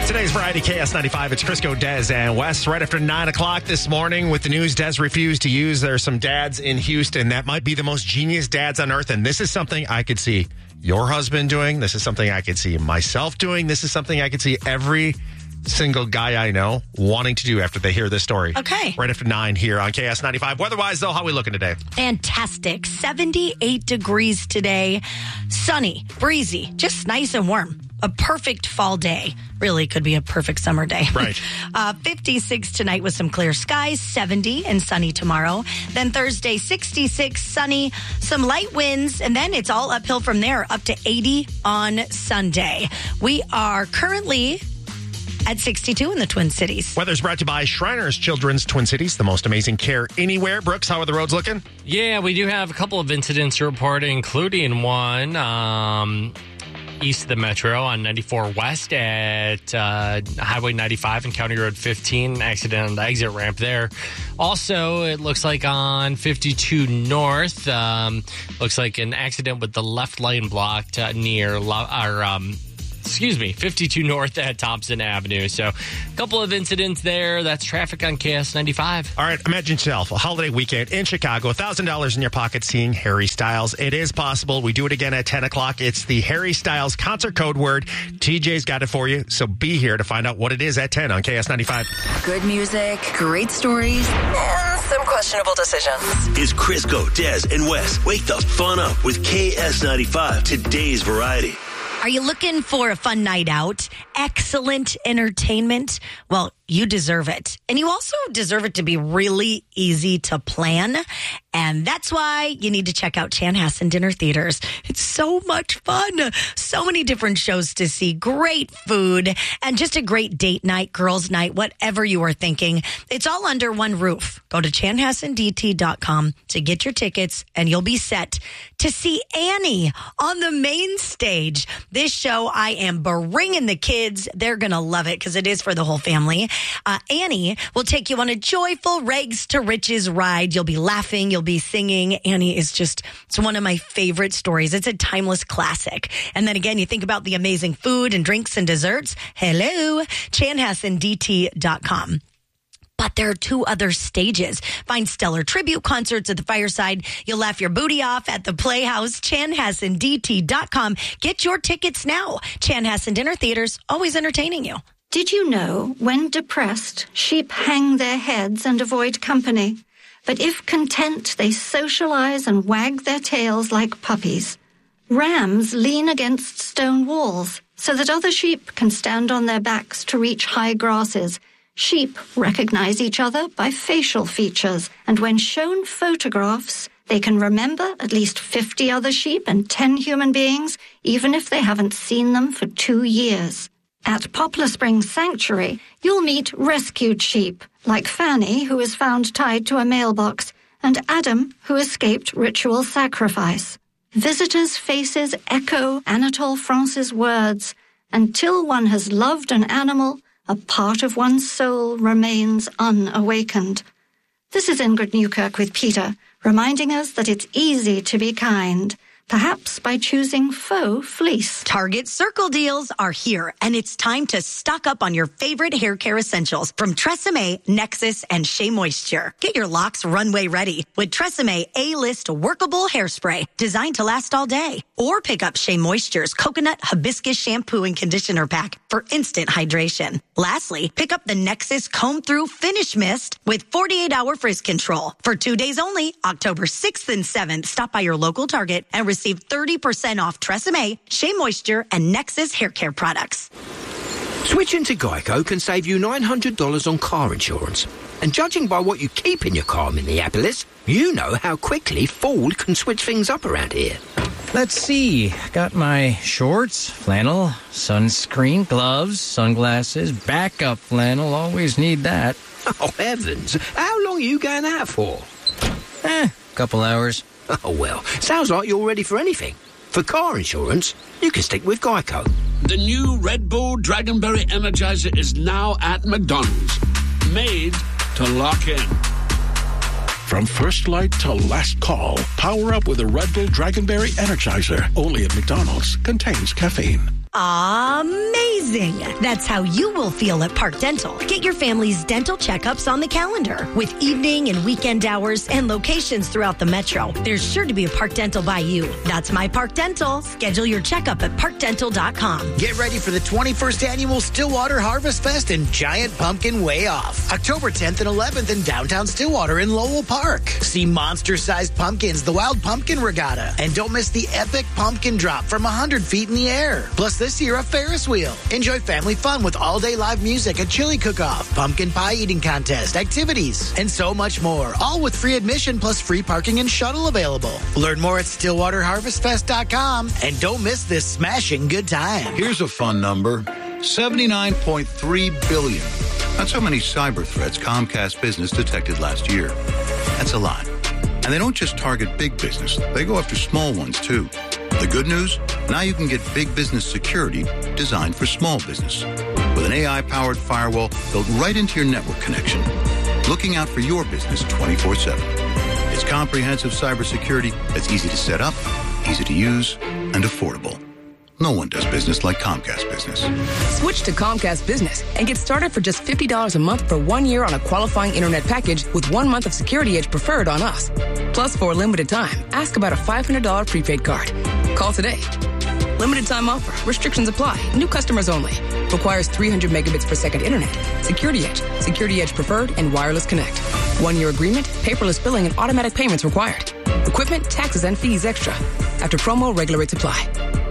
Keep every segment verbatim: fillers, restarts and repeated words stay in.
Today's Variety K S ninety-five. It's Crisco, Des, and Wes. Right after nine o'clock this morning with the news Des refused to use. There are some dads in Houston that might be the most genius dads on earth. And this is something I could see your husband doing. This is something I could see myself doing. This is something I could see every single guy I know wanting to do after they hear this story. Okay. Right after nine here on K S ninety-five. Weather-wise, though, how are we looking today? Fantastic. seventy-eight degrees today. Sunny, breezy, just nice and warm. A perfect fall day. Really could be a perfect summer day. Right. uh, fifty-six tonight with some clear skies, seventy and sunny tomorrow. Then Thursday, sixty-six, sunny, some light winds, and then it's all uphill from there, up to eighty on Sunday. We are currently at sixty-two in the Twin Cities. Weather's brought to you by Shriners Children's Twin Cities, the most amazing care anywhere. Brooks, how are the roads looking? Yeah, we do have a couple of incidents to report, including one um, east of the Metro on ninety-four West at uh, Highway ninety-five and County Road fifteen. Accident on the exit ramp there. Also, it looks like on fifty-two North, um, looks like an accident with the left lane blocked uh, near lo- our... Um, Excuse me, fifty-two North at Thompson Avenue. So a couple of incidents there. That's traffic on K S ninety-five. All right, imagine yourself a holiday weekend in Chicago, one thousand dollars in your pocket seeing Harry Styles. It is possible. We do it again at ten o'clock. It's the Harry Styles concert code word. T J's got it for you, so be here to find out what it is at ten on K S ninety-five. Good music, great stories, and some questionable decisions. It's Crisco, Des, and Wes. Wake the fun up with K S ninety-five, today's variety. Are you looking for a fun night out? Excellent entertainment? Well, you deserve it. And you also deserve it to be really easy to plan. And that's why you need to check out Chanhassen Dinner Theaters. It's so much fun. So many different shows to see, great food, and just a great date night, girls' night, whatever you are thinking. It's all under one roof. Go to chanhassen d t dot com to get your tickets, and you'll be set to see Annie on the main stage. This show, I am bringing the kids. They're going to love it because it is for the whole family. Uh, Annie will take you on a joyful rags to riches ride. You'll be laughing. You'll be singing. Annie is just, it's one of my favorite stories. It's a timeless classic. And then again, you think about the amazing food and drinks and desserts. Hello, chanhassen d t dot com. But there are two other stages. Find stellar tribute concerts at the Fireside. You'll laugh your booty off at the Playhouse. chanhassen d t dot com. Get your tickets now. Chanhassen Dinner Theaters, always entertaining you. Did you know, when depressed, sheep hang their heads and avoid company? But if content, they socialize and wag their tails like puppies. Rams lean against stone walls so that other sheep can stand on their backs to reach high grasses. Sheep recognize each other by facial features, and when shown photographs, they can remember at least fifty other sheep and ten human beings, even if they haven't seen them for two years. At Poplar Springs Sanctuary, you'll meet rescued sheep, like Fanny, who is found tied to a mailbox, and Adam, who escaped ritual sacrifice. Visitors' faces echo Anatole France's words, "Until one has loved an animal, a part of one's soul remains unawakened." This is Ingrid Newkirk with Peter, reminding us that it's easy to be kind, perhaps by choosing faux fleece. Target Circle deals are here, and it's time to stock up on your favorite hair care essentials from Tresemme, Nexus, and Shea Moisture. Get your locks runway ready with Tresemme A-List Workable Hairspray, designed to last all day. Or pick up Shea Moisture's Coconut Hibiscus Shampoo and Conditioner Pack for instant hydration. Lastly, pick up the Nexus Comb Through Finish Mist with forty-eight hour frizz control. For two days only, October sixth and seventh, stop by your local Target and receive thirty percent off Tresemme, Shea Moisture, and Nexus hair care products. Switching to Geico can save you nine hundred dollars on car insurance. And judging by what you keep in your car, Minneapolis, you know how quickly Ford can switch things up around here. Let's see. Got my shorts, flannel, sunscreen, gloves, sunglasses, backup flannel. Always need that. Oh, heavens. How long are you going out for? Eh, couple hours. Oh, well, sounds like you're ready for anything. For car insurance, you can stick with Geico. The new Red Bull Dragonberry Energizer is now at McDonald's. Made to lock in. From first light to last call, power up with a Red Bull Dragonberry Energizer. Only at McDonald's. Contains caffeine. Amazing. amazing. That's how you will feel at Park Dental. Get your family's dental checkups on the calendar with evening and weekend hours and locations throughout the metro. There's sure to be a Park Dental by you. That's My Park Dental. Schedule your checkup at park dental dot com. Get ready for the twenty-first Annual Stillwater Harvest Fest and Giant Pumpkin Way Off. October tenth and eleventh in downtown Stillwater in Lowell Park. See monster-sized pumpkins, the Wild Pumpkin Regatta, and don't miss the epic pumpkin drop from one hundred feet in the air. Plus this year, a Ferris wheel. Enjoy family fun with all-day live music, a chili cook-off, pumpkin pie eating contest, activities, and so much more. All with free admission plus free parking and shuttle available. Learn more at stillwater harvest fest dot com and don't miss this smashing good time. Here's a fun number. seventy-nine point three billion. That's how many cyber threats Comcast Business detected last year. That's a lot. And they don't just target big business. They go after small ones, too. The good news? Now you can get big business security designed for small business. With an A I-powered firewall built right into your network connection. Looking out for your business twenty-four seven. It's comprehensive cybersecurity that's easy to set up, easy to use, and affordable. No one does business like Comcast Business. Switch to Comcast Business and get started for just fifty dollars a month for one year on a qualifying internet package with one month of Security Edge Preferred on us. Plus, for a limited time, ask about a five hundred dollars prepaid card. Call today. Limited time offer. Restrictions apply. New customers only. Requires three hundred megabits per second internet. Security Edge, Security Edge Preferred, and Wireless Connect. One-year agreement, paperless billing, and automatic payments required. Equipment, taxes, and fees extra. After promo, regular rates apply.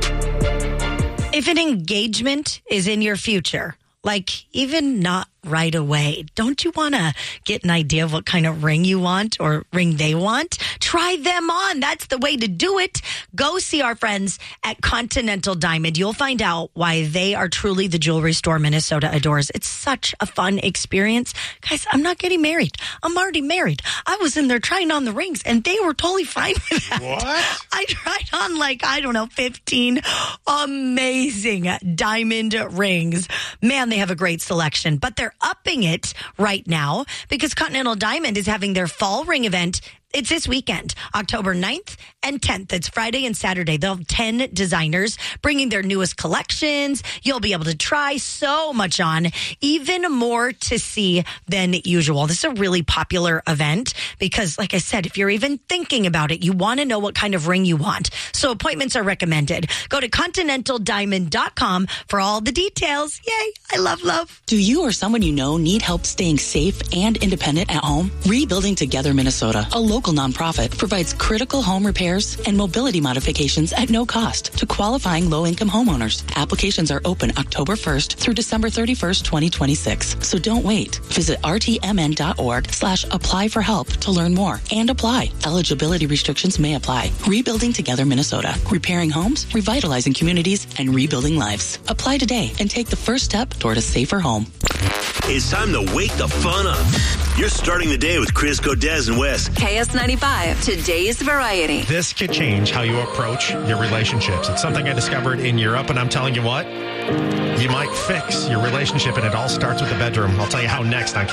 If an engagement is in your future, like even not right away, don't you want to get an idea of what kind of ring you want or ring they want? Try them on. That's the way to do it. Go see our friends at Continental Diamond. You'll find out why they are truly the jewelry store Minnesota adores. It's such a fun experience. Guys, I'm not getting married. I'm already married. I was in there trying on the rings and they were totally fine with that. What? I tried on like, I don't know, fifteen amazing diamond rings. Man, they have a great selection, but they're upping it right now because Continental Diamond is having their fall ring event. It's this weekend, October ninth and tenth. It's Friday and Saturday. They'll have ten designers bringing their newest collections. You'll be able to try so much on, even more to see than usual. This is a really popular event because, like I said, if you're even thinking about it, you want to know what kind of ring you want. So appointments are recommended. Go to continental diamond dot com for all the details. Yay. I love love. Do you or someone you know need help staying safe and independent at home? Rebuilding Together Minnesota, a local nonprofit, provides critical home repairs and mobility modifications at no cost to qualifying low-income homeowners. Applications are open October first through December thirty-first, twenty twenty-six. So don't wait. Visit r t m n dot org slash apply for help to learn more and apply. Eligibility restrictions may apply. Rebuilding Together Minnesota. Repairing homes, revitalizing communities, and rebuilding lives. Apply today and take the first step toward a safer home. It's time to wake the fun up. You're starting the day with Crisco, Des, and Wes. K S ninety-five, today's variety. This could change how you approach your relationships. It's something I discovered in Europe, and I'm telling you what, you might fix your relationship, and it all starts with the bedroom. I'll tell you how next on K